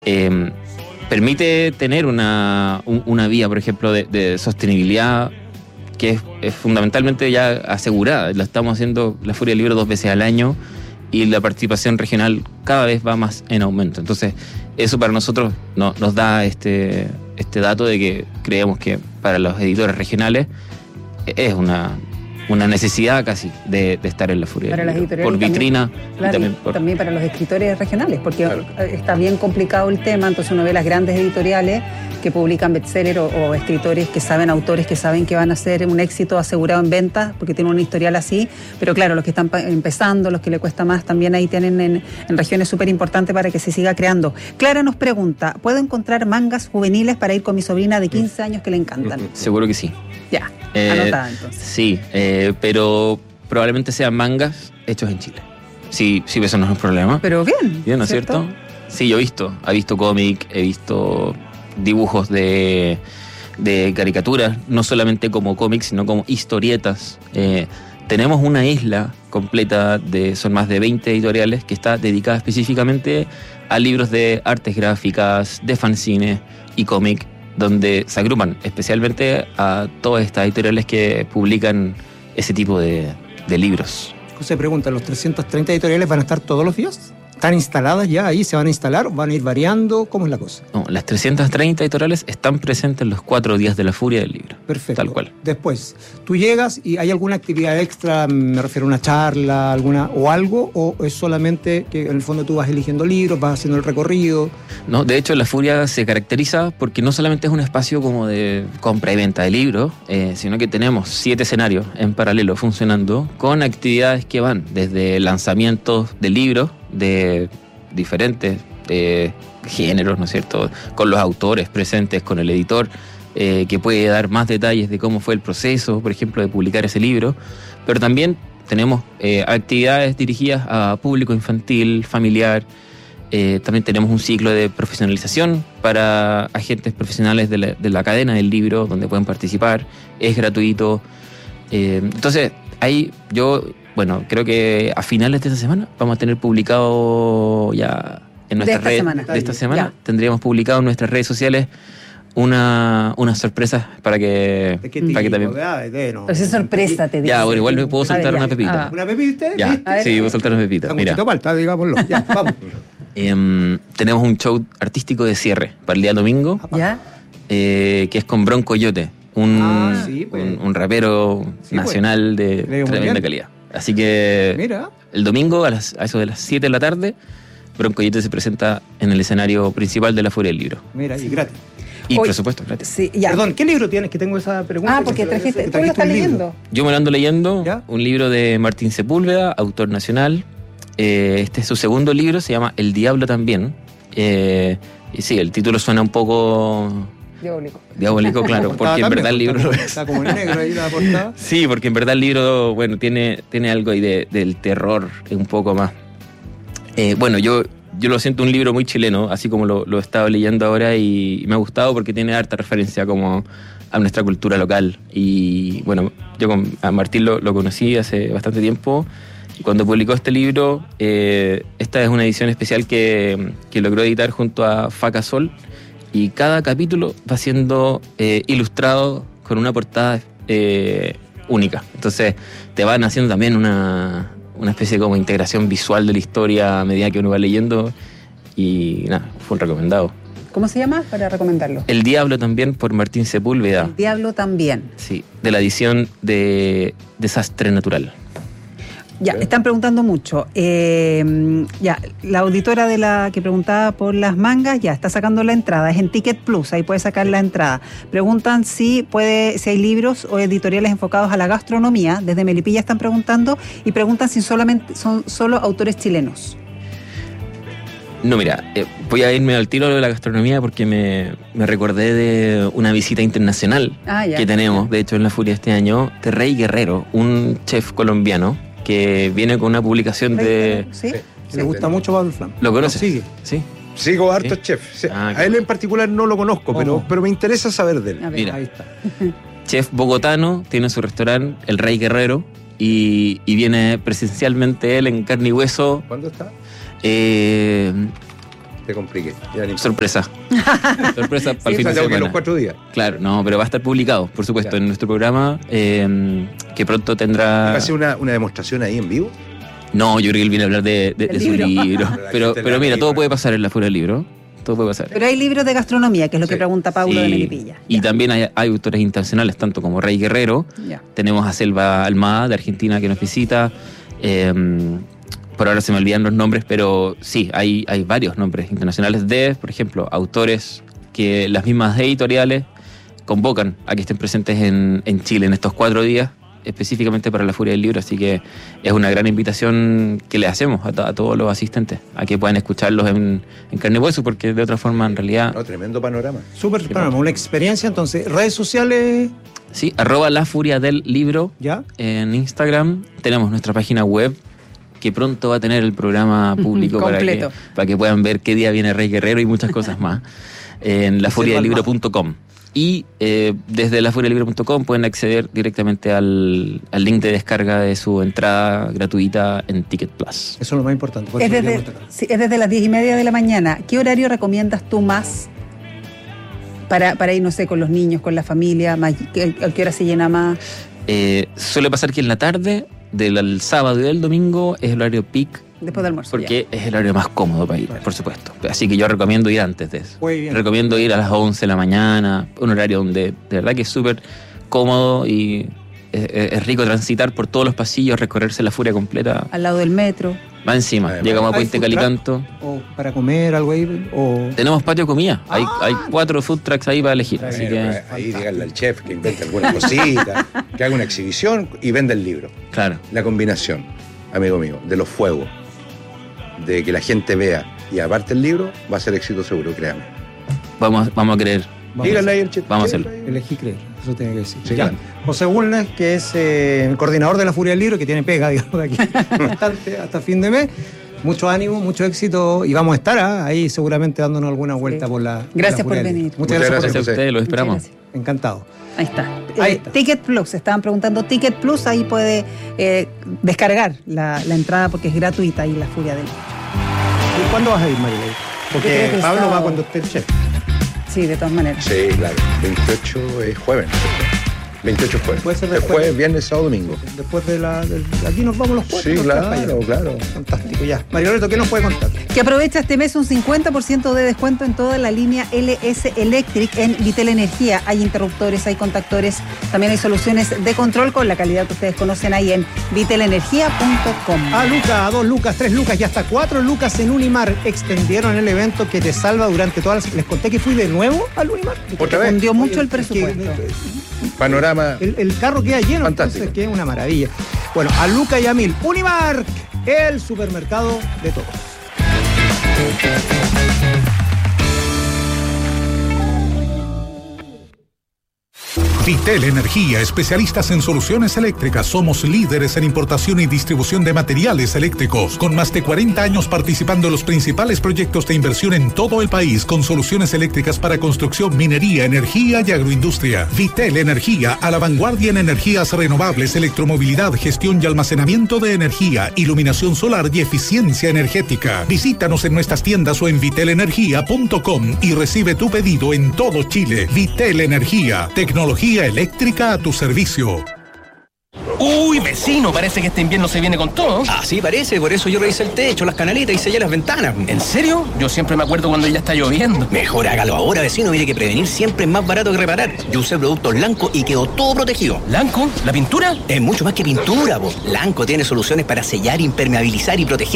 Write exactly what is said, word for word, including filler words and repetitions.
eh, permite tener una, un, una vía, por ejemplo, de, de sostenibilidad que es, es fundamentalmente ya asegurada. La estamos haciendo la Furia del Libro dos veces al año y la participación regional cada vez va más en aumento. Entonces, eso para nosotros no, nos da este, este dato de que creemos que para los editores regionales es una, una necesidad casi de, de estar en la Furia para del las Libro. Por vitrina. También, claro, y también, por... también para los escritores regionales, porque claro. está bien complicado el tema, entonces uno ve las grandes editoriales que publican bestsellers o, o escritores que saben, autores que saben que van a ser un éxito asegurado en ventas, porque tienen un historial así, pero claro, los que están empezando, los que le cuesta más, también ahí tienen en, en regiones súper importantes para que se siga creando. Clara nos pregunta, ¿puedo encontrar mangas juveniles para ir con mi sobrina de quince años que le encantan? Seguro que sí. Ya, eh, anotada entonces. Sí, eh, pero probablemente sean mangas hechos en Chile. Sí, sí, eso no es un problema. Pero bien. Bien, ¿no es cierto? Sí, yo he visto. He visto cómic, he visto dibujos de, de caricaturas, no solamente como cómics, sino como historietas. Eh, tenemos una isla completa, de son más de veinte editoriales, que está dedicada específicamente a libros de artes gráficas, de fanzine y cómic, donde se agrupan especialmente a todas estas editoriales que publican ese tipo de, de libros. Se pregunta, ¿los trescientas treinta editoriales van a estar todos los días? ¿Están instaladas ya ahí? ¿Se van a instalar? ¿Van a ir variando? ¿Cómo es la cosa? No, las trescientas treinta editoriales están presentes los cuatro días de la Furia del Libro. Perfecto. Tal cual. Después, tú llegas y ¿hay alguna actividad extra? Me refiero a una charla, alguna o algo, o es solamente que en el fondo tú vas eligiendo libros, vas haciendo el recorrido. No, de hecho la Furia se caracteriza porque no solamente es un espacio como de compra y venta de libros, eh, sino que tenemos siete escenarios en paralelo funcionando con actividades que van desde lanzamientos de libros de diferentes eh, géneros, ¿no es cierto?, con los autores presentes, con el editor, eh, que puede dar más detalles de cómo fue el proceso, por ejemplo, de publicar ese libro, pero también tenemos eh, actividades dirigidas a público infantil, familiar. Eh, también tenemos un ciclo de profesionalización para agentes profesionales de la, de la cadena del libro, donde pueden participar, es gratuito. Eh, entonces, ahí yo... Bueno, creo que a finales de esta semana vamos a tener publicado ya en nuestras redes semana. de esta semana, ya. tendríamos publicado en nuestras redes sociales una unas sorpresas para que, ¿De qué para que tipo? también... De, de, no. Pero si es sorpresa, te digo. Ya, bueno, igual me puedo soltar A ver, una ya. pepita. Ah. ¿Una pepita? Ya, ¿Viste? sí, voy a soltar una pepita. Mira, Sanguchito palta, digámoslo. Ya, vamos. eh, tenemos un show artístico de cierre para el día domingo, ¿Ya? eh, que es con Bron Coyote, un, Ah, sí, pues. un, un rapero Sí, nacional pues. de Creo tremenda mundial. calidad. Así que Mira. el domingo a, las, a eso de las siete de la tarde, Bron Coyote se presenta en el escenario principal de la Furia del Libro. Mira, y gratis. Y Oye, por supuesto, gratis. Sí, ya. Perdón, ¿qué libro tienes? Que tengo esa pregunta. Ah, porque Que trajiste, tú lo trajiste estás un libro. leyendo. Yo me lo ando leyendo, ¿Ya? un libro de Martín Sepúlveda, autor nacional. Eh, este es su segundo libro, se llama El Diablo también. Eh, y sí, el título suena un poco Diabólico. diabólico, claro, porque en También, verdad el libro está lo como- es. Está como en negro ahí la portada. Sí, porque en verdad el libro, bueno, tiene, tiene algo ahí de, del terror, un poco más. Eh, bueno, yo, yo lo siento un libro muy chileno, así como lo, lo he estado leyendo ahora, y me ha gustado porque tiene harta referencia como a nuestra cultura local. Y bueno, yo con, a Martín lo, lo conocí hace bastante tiempo, y cuando publicó este libro, eh, esta es una edición especial que, que logró editar junto a Faca Sol, y cada capítulo va siendo eh, ilustrado con una portada eh, única. Entonces te van haciendo también una, una especie de como integración visual de la historia a medida que uno va leyendo, y nada, fue un recomendado. ¿Cómo se llama? Para recomendarlo. El Diablo también, por Martín Sepúlveda. El Diablo también. Sí, de la edición de Desastre Natural. Ya, están preguntando mucho. Eh, ya, la auditora de la que preguntaba por las mangas ya está sacando la entrada. Es en Ticket Plus, ahí puede sacar la entrada. Preguntan si puede, si hay libros o editoriales enfocados a la gastronomía. Desde Melipilla están preguntando y preguntan si solamente son solo autores chilenos. No, mira, eh, voy a irme al tiro de la gastronomía porque me, me recordé de una visita internacional Ah, ya. que tenemos, de hecho, en la Furia este año, de Rey Guerrero, un chef colombiano que viene con una publicación de... ¿Sí? Le gusta mucho Pablo Flam. ¿Lo conoces? Sigue. Sí. Sigo harto ¿Sí? chef. Sí, Ah, a qué él bueno. en particular no lo conozco, pero, Ojo. pero me interesa saber de él. A ver. Mira. Ahí está. Chef bogotano, tiene su restaurante, El Rey Guerrero, y, y viene presencialmente él en carne y hueso. ¿Cuándo está? Eh, te compliqué. Ya ni Sorpresa. Sorpresa para el fin de Tengo que ir semana. los cuatro días. Claro, no, pero va a estar publicado, por supuesto, Ya. en nuestro programa, eh, que pronto tendrá... ¿Va a ser una, una demostración ahí en vivo? No, yo creo que él viene a hablar de, de- de Del su libro. libro. Pero la Pero, gente pero la mira, lee, todo ¿no? puede pasar en la Furia del Libro. Todo puede pasar. Pero hay libros de gastronomía, que es lo que Sí. pregunta Paulo Sí. de Melipilla. Y Ya. también hay, hay autores internacionales, tanto como Rey Guerrero. Ya. Tenemos a Selva Almada, de Argentina, que nos visita. Eh, por ahora se me olvidan los nombres, pero sí, hay, hay varios nombres internacionales de, por ejemplo, autores que las mismas editoriales convocan a que estén presentes en, en Chile en estos cuatro días, específicamente para la Furia del Libro. Así que es una gran invitación que le hacemos a, to- a todos los asistentes, a que puedan escucharlos en, en carne y hueso, porque de otra forma, en realidad... No, tremendo panorama. Súper panorama, una experiencia. Entonces, redes sociales, Sí, arroba la Furia del Libro ¿ya? en Instagram. Tenemos nuestra página web, que pronto va a tener el programa público para que, completo. para que puedan ver qué día viene Rey Guerrero y muchas cosas más, en la furia del libro punto com. Y eh, desde la furia del libro punto com pueden acceder directamente al, al link de descarga de su entrada gratuita en Ticket Plus. Eso es lo más importante. por Es eso desde, queríamos tocar. sí, es desde las diez y media de la mañana. ¿Qué horario recomiendas tú más para, para ir, no sé, con los niños, con la familia? Más, ¿qué- ¿A qué hora se llena más? Eh, suele pasar que en la tarde del al sábado y del domingo es el horario peak, Después del almuerzo. porque es el horario más cómodo para ir, por supuesto. Así que yo recomiendo ir antes de eso. Muy bien. Recomiendo ir a las once de la mañana, un horario donde de verdad que es súper cómodo y es, es- es rico transitar por todos los pasillos, recorrerse la furia completa. ya. Al lado del metro. Va encima, Además, llegamos a ¿hay Puente food truck? Calicanto. O para comer algo ahí, o... Tenemos patio de comida, hay, Ah. hay cuatro food trucks ahí para elegir. Así Bueno, que, ahí díganle al chef que invente alguna cosita, que haga una exhibición y venda el libro. claro, La combinación, amigo mío, de los fuegos, de que la gente vea y aparte el libro, va a ser éxito seguro, créame. vamos, vamos a creer. Vamos, Díganle ahí al chef. Vamos a díganle ahí. elegí creer, eso tiene que decir. Sí, Ya. claro. José Bulnes, que es eh, el coordinador de la Furia del Libro, que tiene pega, digamos, de aquí bastante hasta fin de mes. Mucho ánimo, mucho éxito y vamos a estar ¿ah? ahí seguramente dándonos alguna vuelta Sí. por la. Gracias la Furia por del venir. Libro. Muchas, Muchas gracias, gracias, Gracias a José. ustedes, los Muchas esperamos. gracias. por Encantado. Ahí está. Ahí Eh, está. Ticket Plus, estaban preguntando Ticket Plus, ahí puede eh, descargar la, la entrada porque es gratuita y la Furia del Libro. ¿Y cuándo vas a ir, Marilei? Yo creo Porque que el Pablo sábado. va cuando esté el chef. Sí, de todas maneras. Sí, claro. veintiocho es jueves. veintiocho es jueves. Puede ser Es después. jueves, viernes, sábado, domingo. Después de la. del- aquí nos vamos los jueves. Sí, nos claro, traes para allá. claro. Fantástico, ya. María Loreto, ¿qué nos puede contar? Que aprovecha este mes un cincuenta por ciento de descuento en toda la línea L S Electric en Vitel Energía. Hay interruptores, hay contactores, también hay soluciones de control con la calidad que ustedes conocen ahí en vitel energía punto com. A Luca, a dos lucas, tres lucas y hasta cuatro lucas en Unimar. Extendieron el evento que te salva durante todas las... Les conté que fui de nuevo al Unimar. Otra vez. Hundió mucho el Es que, presupuesto. eh, Panorama. El, el carro queda lleno, Fantástico. entonces que es una maravilla. Bueno, a Luca y a Mil. Unimark, el supermercado de todos. Vitel Energía, especialistas en soluciones eléctricas. Somos líderes en importación y distribución de materiales eléctricos, con más de cuarenta años participando en los principales proyectos de inversión en todo el país, con soluciones eléctricas para construcción, minería, energía y agroindustria. Vitel Energía, a la vanguardia en energías renovables, electromovilidad, gestión y almacenamiento de energía, iluminación solar y eficiencia energética. Visítanos en nuestras tiendas o en vitel energía punto com y recibe tu pedido en todo Chile. Vitel Energía, tecnología eléctrica a tu servicio. Uy, vecino, parece que este invierno se viene con todo. Así parece, por eso yo revisé el techo, las canaletas y sellé las ventanas. ¿En serio? Yo siempre me acuerdo cuando ya está lloviendo. Mejor hágalo ahora, vecino. Mire que prevenir siempre es más barato que reparar. Yo usé productos Lanco y quedó todo protegido. ¿Lanco? ¿La pintura? Es mucho más que pintura, vos. Lanco tiene soluciones para sellar, impermeabilizar y proteger